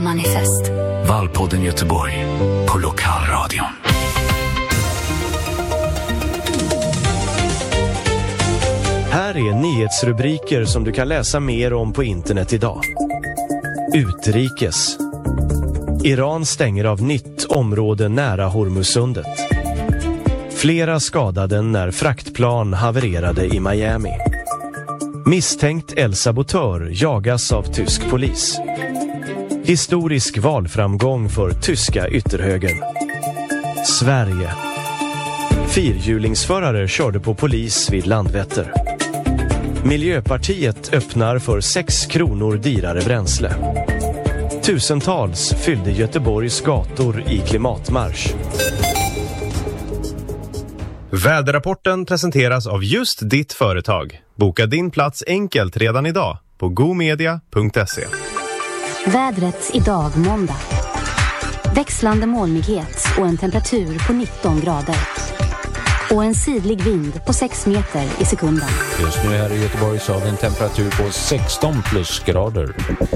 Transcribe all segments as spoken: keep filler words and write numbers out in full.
Manifest. Valpodden Göteborg på Lokalradion. Här är nyhetsrubriker som du kan läsa mer om på internet idag. Utrikes. Iran stänger av nytt område nära Hormuzsundet. Flera skadade när fraktplan havererade i Miami. Misstänkt elsabotör jagas av tysk polis. Historisk valframgång för tyska ytterhögern. Sverige. Fyrhjulingsförare körde på polis vid Landvetter. Miljöpartiet öppnar för sex kronor dyrare bränsle. Tusentals fyllde Göteborgs gator i klimatmarsch. Väderrapporten presenteras av just ditt företag. Boka din plats enkelt redan idag på gomedia punkt se. Vädret idag måndag. Växlande molnighet och en temperatur på nitton grader. Och en sidlig vind på sex meter i sekunden. Just nu här i Göteborg så har vi en temperatur på sexton plusgrader.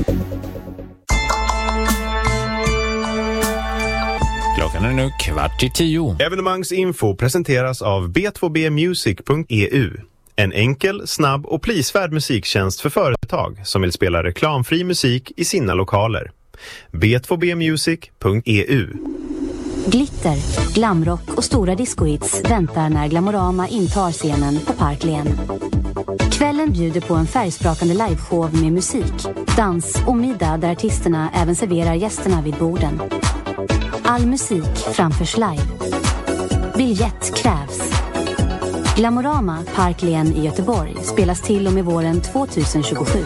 Klockan är nu kvart i tio. Evenemangsinfo presenteras av b två b music punkt e u. En enkel, snabb och prisvärd musiktjänst för företag som vill spela reklamfri musik i sina lokaler. b två b music punkt e u. Glitter, glamrock och stora discohits väntar när Glamorama intar scenen på Parklien. Kvällen bjuder på en färgsprakande liveshow med musik, dans och middag där artisterna även serverar gästerna vid borden. All musik framförs live. Biljett krävs. Glamorama Parklien i Göteborg spelas till och med våren tjugohundratjugosju.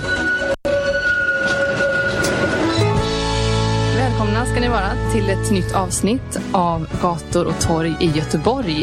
Välkomna ska ni vara till ett nytt avsnitt av Gator och torg i Göteborg.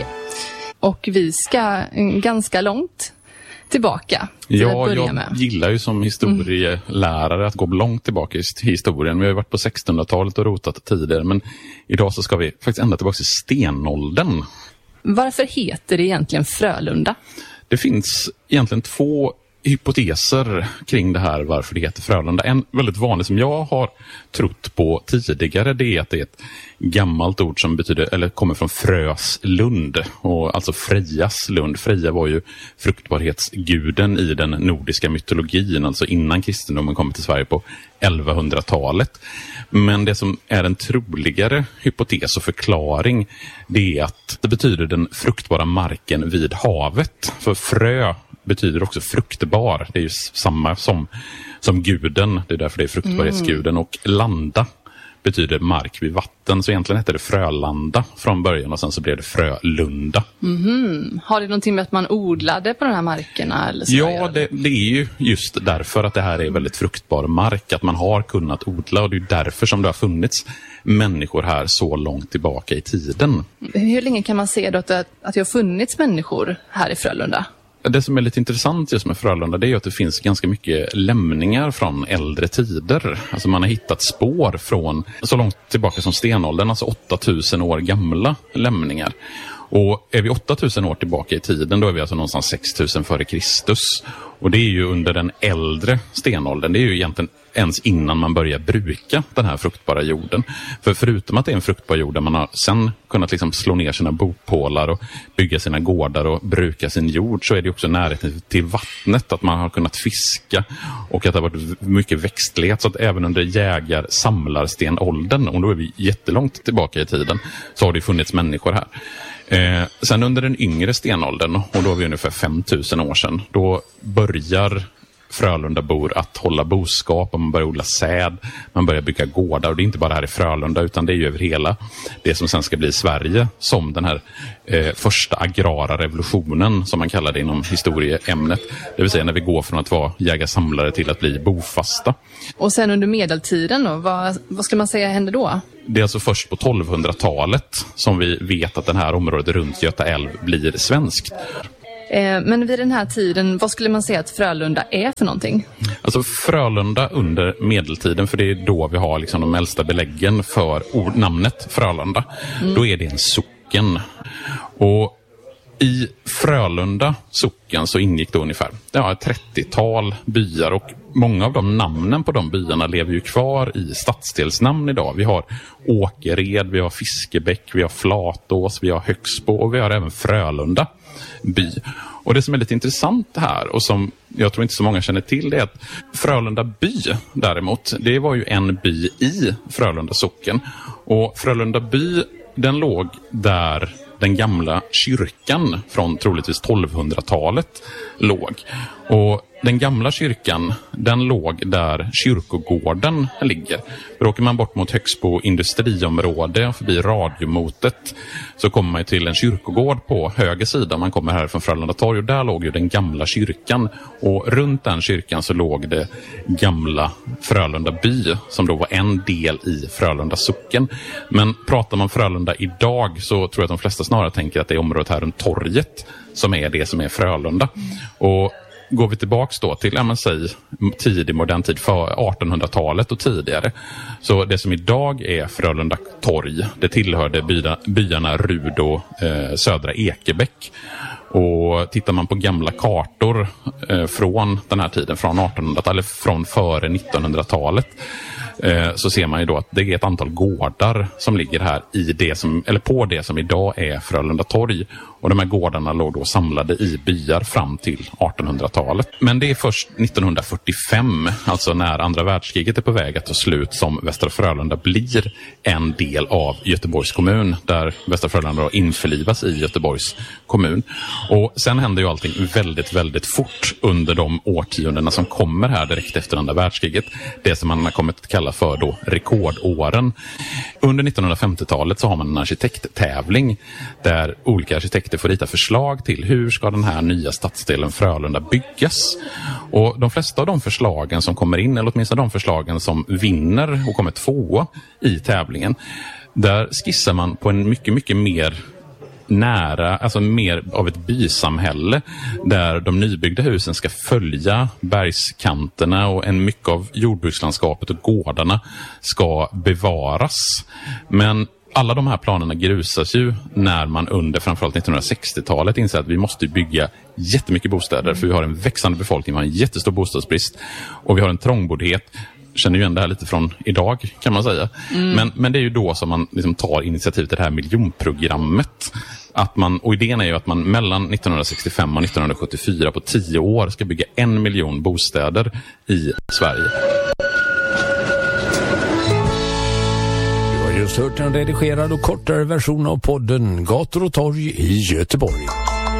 Och vi ska ganska långt tillbaka. Till ja, jag med. gillar ju som historielärare mm. att gå långt tillbaka i historien. Vi har ju varit på sextonhundratalet och rotat tidigare, men idag så ska vi faktiskt ända tillbaka till stenåldern. Varför heter det egentligen Frölunda? Det finns egentligen två hypoteser kring det här varför det heter Frölunda. En väldigt vanlig som jag har trott på tidigare, det är att det är ett gammalt ord som betyder, eller kommer från Fröslund, och alltså Frejas lund. Freja var ju fruktbarhetsguden i den nordiska mytologin, alltså innan kristendomen kom till Sverige på elvahundratalet. Men det som är en troligare hypotes och förklaring, det är att det betyder den fruktbara marken vid havet. För frö betyder också fruktbar. Det är ju samma som, som guden. Det är därför det är fruktbarhetsguden. Mm. Och landa betyder mark vid vatten. Så egentligen heter det Frölanda från början och sen så blev det Frölunda. Mm-hmm. Har det någonting med att man odlade på de här markerna? Eller så ja, det, det är ju just därför att det här är väldigt fruktbar mark. Att man har kunnat odla, och det är därför som det har funnits människor här så långt tillbaka i tiden. Hur länge kan man se då att, att det har funnits människor här i Frölunda? Det som är lite intressant just med Frölunda, det är ju att det finns ganska mycket lämningar från äldre tider. Alltså man har hittat spår från så långt tillbaka som stenåldern, alltså åtta tusen år gamla lämningar. Och är vi åtta tusen år tillbaka i tiden, då är vi alltså någonstans sex tusen före Kristus. Och det är ju under den äldre stenåldern, det är ju egentligen ens innan man börjar bruka den här fruktbara jorden. För förutom att det är en fruktbar jord där man har sen kunnat liksom slå ner sina bopålar och bygga sina gårdar och bruka sin jord, så är det också närheten till vattnet, att man har kunnat fiska och att det har varit mycket växtlighet. Så att även under jägar-samlarstenåldern, och då är vi jättelångt tillbaka i tiden, så har det funnits människor här. Eh, sen under den yngre stenåldern, och då är vi ungefär fem tusen år sedan, då börjar Frölundabor att hålla boskap, och man börjar odla säd, man börjar bygga gårdar. Och det är inte bara här i Frölunda, utan det är ju över hela det som sen ska bli Sverige, som den här eh, första agrara revolutionen som man kallar det inom historieämnet. Det vill säga när vi går från att vara jägarsamlare till att bli bofasta. Och sen under medeltiden då, vad, vad ska man säga hände då? Det är alltså först på tolvhundratalet som vi vet att den här området runt Göta älv blir svenskt. Men vid den här tiden, vad skulle man säga att Frölunda är för någonting? Alltså Frölunda under medeltiden, för det är då vi har liksom de äldsta beläggen för ord, namnet Frölunda. Mm. Då är det en socken. Och i Frölunda socken så ingick då ungefär ja, ett trettiotal byar, och många av de namnen på de byarna lever ju kvar i stadsdelsnamn idag. Vi har Åkered, vi har Fiskebäck, vi har Flatås, vi har Högsbo och vi har även Frölunda by. Och det som är lite intressant här och som jag tror inte så många känner till, det är att Frölunda by däremot, det var ju en by i Frölunda socken. Och Frölunda by, den låg där den gamla kyrkan från troligtvis tolvhundratalet låg. Och den gamla kyrkan, den låg där kyrkogården ligger. Då åker man bort mot Högsbo industriområde och förbi radiomotet så kommer man till en kyrkogård på höger sida. Man kommer här från Frölunda torg och där låg ju den gamla kyrkan. Och runt den kyrkan så låg det gamla Frölunda by som då var en del i Frölunda socken. Men pratar man Frölunda idag så tror jag att de flesta snarare tänker att det är området här runt torget som är det som är Frölunda. Och går vi tillbaks då till, ja, man säger, tidig modern tid för artonhundratalet och tidigare. Så det som idag är Frölunda torg, det tillhörde byarna, byarna Rud och eh, Södra Ekebäck. Och tittar man på gamla kartor eh, från den här tiden, från artonhundratalet eller från före nittonhundratalet, eh, så ser man ju då att det är ett antal gårdar som ligger här i det som, eller på det som idag är Frölunda torg. Och de här gårdarna låg då samlade i byar fram till artonhundratalet. Men det är först nittonhundrafyrtiofem, alltså när andra världskriget är på väg att ta slut, som Västra Frölunda blir en del av Göteborgs kommun, där Västra Frölunda då införlivas i Göteborgs kommun. Och sen händer ju allting väldigt, väldigt fort under de årtiondena som kommer här direkt efter andra världskriget. Det som man har kommit att kalla för då rekordåren. Under nittonhundrafemtiotalet så har man en arkitekttävling där olika arkitekter får rita förslag till hur ska den här nya stadsdelen Frölunda byggas. Och de flesta av de förslagen som kommer in, eller åtminstone de förslagen som vinner och kommer tvåa i tävlingen, där skissar man på en mycket, mycket mer nära, alltså mer av ett bysamhälle där de nybyggda husen ska följa bergskanterna och en mycket av jordbrukslandskapet och gårdarna ska bevaras. Men alla de här planerna grusas ju när man under framförallt nittonhundrasextiotalet inser att vi måste bygga jättemycket bostäder, för vi har en växande befolkning, vi har en jättestor bostadsbrist och vi har en trångboddhet. Känner ju igen det här lite från idag, kan man säga. Mm. Men, men det är ju då som man liksom tar initiativ till det här miljonprogrammet. Att man, och idén är ju att man mellan nittonhundrasextiofem och nittonhundrasjuttiofyra på tio år ska bygga en miljon bostäder i Sverige. Du har just hört en redigerad och kortare version av podden Gator och torg i Göteborg.